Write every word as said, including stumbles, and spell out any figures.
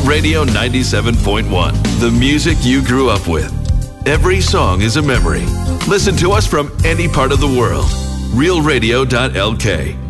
Radio ninety-seven point one, the music you grew up with. Every song is a memory. Listen to us from any part of the world. real radio dot l k.